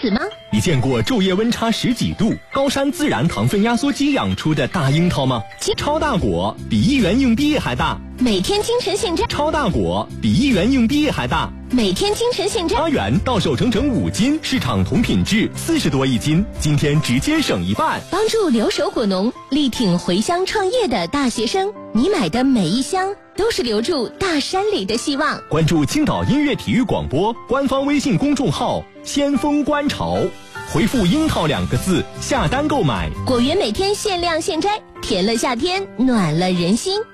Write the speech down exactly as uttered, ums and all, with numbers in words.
子吗？ 你见过昼夜温差十几度、高山自然糖分压缩机养出的大樱桃吗？超大果比一元硬币还大， 每天清晨现摘。 超大果比一元硬币还大， 每天清晨现摘。 八元到手整整五斤，市场同品质四十多一斤，今天直接省一半， 帮助留守果农力挺回乡创业的大学生。你买的每一箱都是留住大山里的希望。 关注青岛音乐体育广播官方微信公众号先锋观潮，回复樱桃两个字下单购买。 果园每天限量现摘，甜了夏天，暖了人心。